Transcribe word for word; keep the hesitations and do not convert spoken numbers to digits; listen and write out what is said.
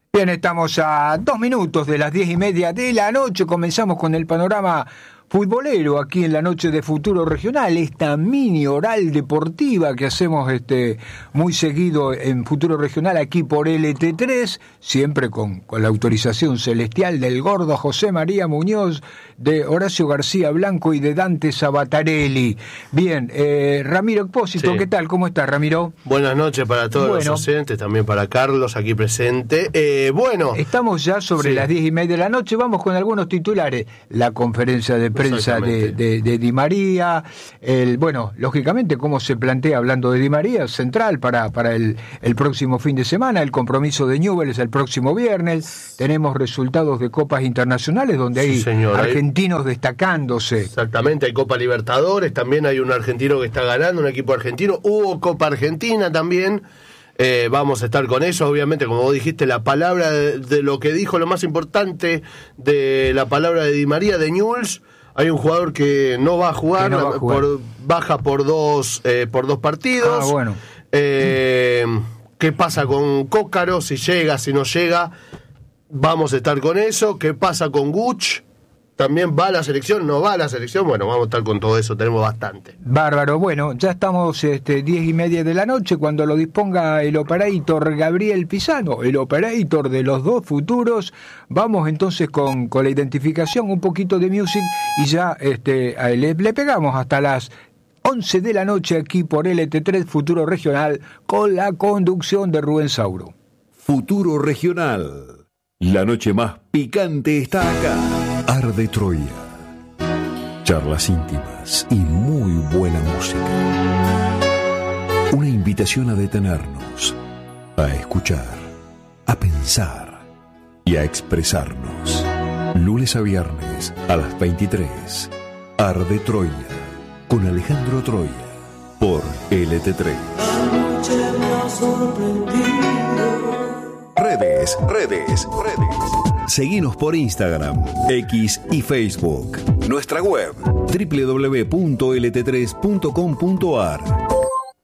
Bien, estamos a dos minutos de las diez y media de la noche. Comenzamos con el panorama futbolero aquí en la noche de Futuro Regional, esta mini oral deportiva que hacemos este muy seguido en Futuro Regional aquí por L T tres, siempre con, con la autorización celestial del gordo José María Muñoz, de Horacio García Blanco y de Dante Sabatarelli. Bien, eh, Ramiro Expósito, sí. ¿Qué tal? ¿Cómo estás, Ramiro? Buenas noches para todos bueno, los docentes, también para Carlos aquí presente. Eh, bueno, estamos ya sobre sí. las diez y media de la noche, vamos con algunos titulares. La conferencia de prensa de, de, de Di María, el, bueno, lógicamente cómo se plantea, hablando de Di María, central para, para el, el próximo fin de semana, el compromiso de Newell's el próximo viernes, tenemos resultados de copas internacionales donde hay sí, señor, argentinos hay... destacándose. Exactamente, hay Copa Libertadores, también hay un argentino que está ganando, un equipo argentino, hubo Copa Argentina también. Eh, vamos a estar con eso, obviamente, como vos dijiste, la palabra de, de lo que dijo, lo más importante de la palabra de Di María, de Newell's. Hay un jugador que no va a jugar, no va a jugar. Por, baja por dos eh, por dos partidos. Ah, bueno. Eh, ¿Qué pasa con Cócaro? Si llega, si no llega, vamos a estar con eso. ¿Qué pasa con Guch? ¿También va a la selección? ¿No va a la selección? Bueno, vamos a estar con todo eso, tenemos bastante. Bárbaro, bueno, ya estamos este, diez y media de la noche, cuando lo disponga el operator Gabriel Pisano, el operator de los dos futuros. Vamos entonces con, con la identificación, un poquito de music, y ya este, le, le pegamos hasta las once de la noche aquí por L T tres Futuro Regional, con la conducción de Rubén Sauro. Futuro Regional, la noche más picante está acá. Arde Troya. Charlas íntimas y muy buena música. Una invitación a detenernos, a escuchar, a pensar y a expresarnos. Lunes a viernes a las veintitrés. Arde Troya con Alejandro Troya por L T tres. Redes, redes, redes. Seguinos por Instagram, X y Facebook. Nuestra web, doble u doble u doble u punto l t tres punto com punto a r.